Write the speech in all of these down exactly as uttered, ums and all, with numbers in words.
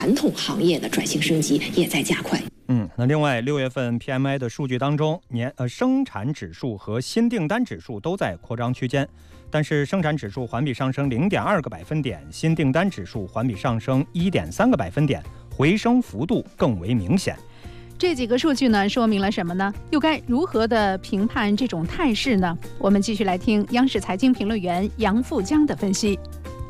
传统行业的转型升级也在加快。 嗯，那另外六月份 P M I 的数据当中，年呃生产指数和新订单指数都在扩张区间，但是生产指数环比上升零点二个百分点，新订单指数环比上升一点三个百分点，回升幅度更为明显。 这几个数据呢，说明了什么呢？又该如何的评判这种态势呢？我们继续来听央视财经评论员杨富江的分析。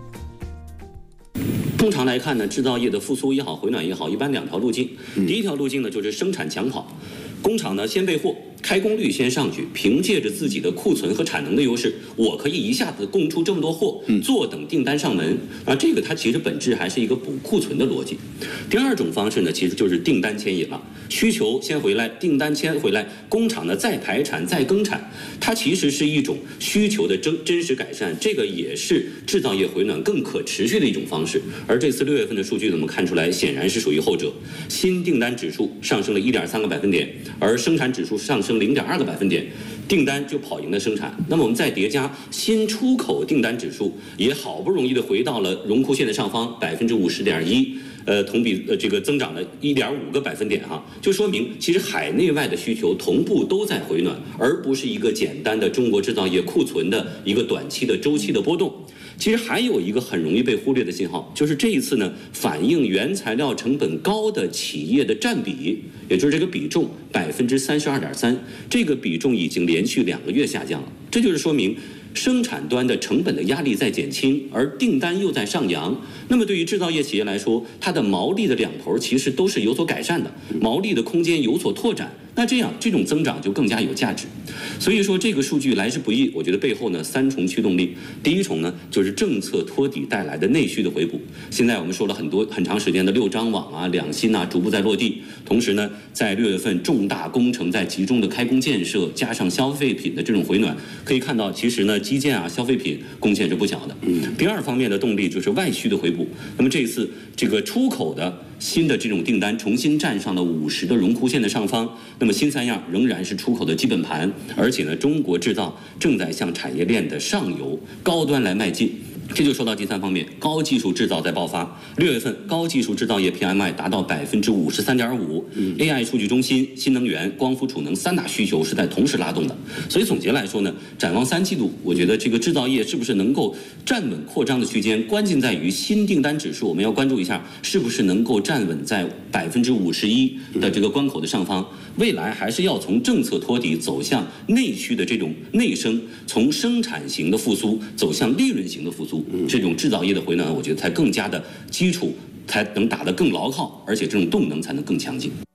通常来看呢，制造业的复苏也好，回暖也好，一般两条路径。第一条路径呢，就是生产抢跑，工厂呢先备货，开工率先上去，凭借着自己的库存和产能的优势，我可以一下子供出这么多货，坐等订单上门。啊，这个它其实本质还是一个补库存的逻辑。第二种方式呢，其实就是订单牵引了，需求先回来，订单先回来，工厂呢再排产再更产，它其实是一种需求的真真实改善，这个也是制造业回暖更可持续的一种方式。而这次六月份的数据呢，我们看出来显然是属于后者，新订单指数上升了一点三个百分点，而生产指数上升零点二个百分点，订单就跑赢了生产。那么我们再叠加新出口订单指数，也好不容易的回到了荣枯线的上方百分之五十点一。呃，同比呃这个增长了一点五个百分点哈，就说明其实海内外的需求同步都在回暖，而不是一个简单的中国制造业库存的一个短期的周期的波动。其实还有一个很容易被忽略的信号，就是这一次呢，反映原材料成本高的企业的占比，也就是这个比重百分之三十二点三，这个比重已经连续两个月下降了，这就是说明生产端的成本的压力在减轻，而订单又在上扬。那么对于制造业企业来说，它的毛利的两头其实都是有所改善的，毛利的空间有所拓展。那这样这种增长就更加有价值。所以说这个数据来之不易，我觉得背后呢三重驱动力。第一重呢就是政策托底带来的内需的回补。现在我们说了很多很长时间的六张网啊、两新啊逐步在落地，同时呢在六月份重大工程在集中的开工建设，加上消费品的这种回暖，可以看到其实呢基建啊、消费品贡献是不小的。第二方面的动力就是外需的回补。那么这次这个出口的新的这种订单重新站上了五十的荣枯线的上方，那么新三样仍然是出口的基本盘，而且呢，中国制造正在向产业链的上游高端来迈进。这就说到第三方面，高技术制造在爆发。六月份高技术制造业 P M I 达到百分之五十三点五 ，A I 数据中心、新能源、光伏储能三大需求是在同时拉动的。所以总结来说呢，展望三季度，我觉得这个制造业是不是能够站稳扩张的区间，关键在于新订单指数，我们要关注一下是不是能够站稳在百分之五十一的这个关口的上方。未来还是要从政策托底走向内需的这种内生，从生产型的复苏走向利润型的复苏。这种制造业的回暖，我觉得才更加的基础才能打得更牢靠，而且这种动能才能更强劲。